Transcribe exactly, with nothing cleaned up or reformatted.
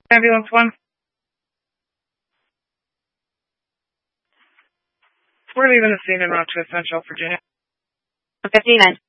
Ambulance one. We're leaving the scene in Rochester, Central Virginia. fifty-nine.